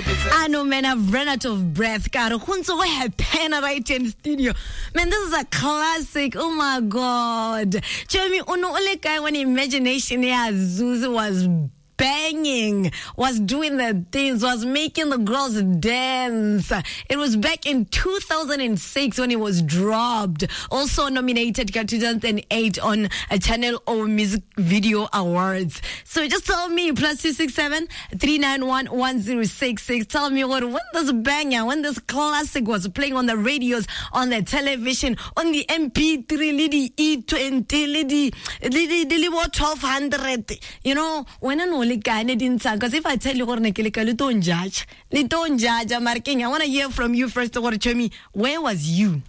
I know, man, I've run out of breath. God, who's so happy right in studio? Man, this is a classic. Oh my God. Jeremy, when imagination Zuzu was banging, was doing the things, was making the girls dance. It was back in 2006 when it was dropped. Also nominated in 2008 on a Channel O Music Video Awards. So just tell me, +267 391 1066. Tell me when this banger, when this classic was playing on the radios, on the television, on the MP3, Lidi E20, Lidi 1200. You know, when I because if I tell you don't judge, I'm marking. I want to hear from you first. Where was you?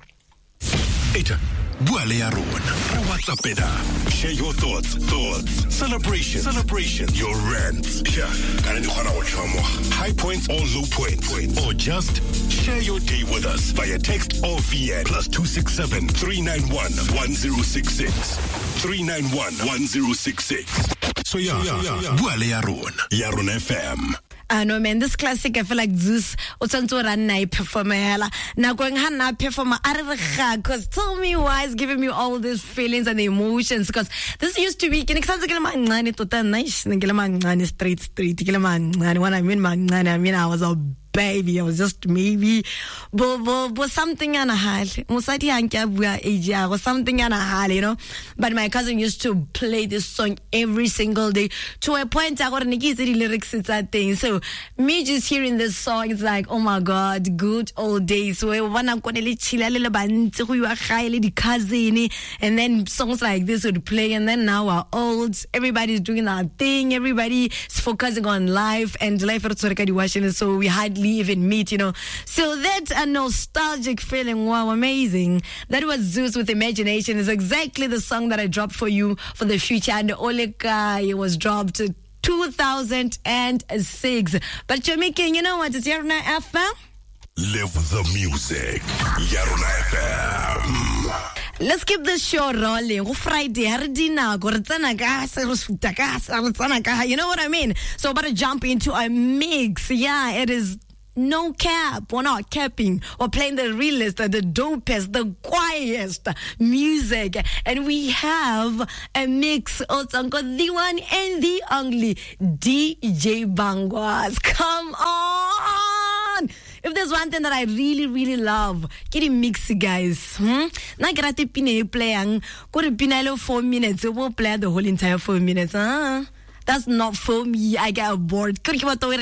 Share your thoughts, celebration, your rants. High points or low points, or just share your day with us via text or via +267 391 1066 391 1066. So Yaron FM. I know, man, this classic, I feel like Zeus, performer, now going Hannah performer, because tell me why it's giving me all these feelings and emotions, because this used to be, I was a baby, I was just maybe, but something on a hal, was something on a hal, you know. But my cousin used to play this song every single day to a point I got the lyrics, it's that thing. So me just hearing this song, it's like, oh my God, good old days. Where one I'm going to chill a little bit, cousin, and then songs like this would play, and then now we're old, everybody's doing our thing, everybody's focusing on life, and life is so we hardly even meet, you know. So that's a nostalgic feeling. Wow, amazing. That was Zeus with Imagination. Is exactly the song that I dropped for you for the future. And Oleka, it was dropped 2006. But Jamaican, you know what? It's Yarona FM. Live the music. Yarona FM. Let's keep this show rolling. Friday, you know what I mean? So about to jump into a mix. Yeah, it is no cap. We're not capping. We're playing the realest, the dopest, the quietest music. And we have a mix also got the one and the only DJ Bangwas. Come on! If there's one thing that I really, really love, get it mixy, guys. Na grati pine playing, go to pinalo 4 minutes, it will play the whole entire 4 minutes. That's not for me. I get bored. And that's what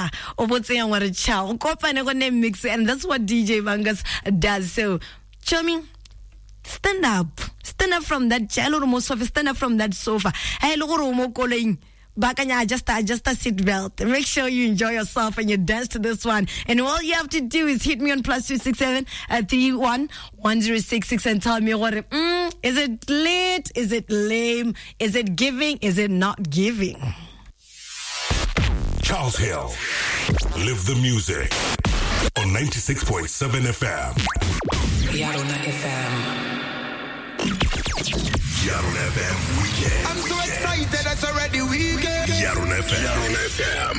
DJ Bangas does. So, Chomi, stand up. Stand up from that chair. Stand up from that sofa. Hey, Bakanya, adjust a seatbelt. Make sure you enjoy yourself and you dance to this one. And all you have to do is hit me on +267 391 1066 and tell me what is it lit? Is it lame? Is it giving? Is it not giving? Charles Hill. Live the music on 96.7 FM. Yarona FM. Yarona FM weekend. I'm so excited, it's already weekend. Yarona FM.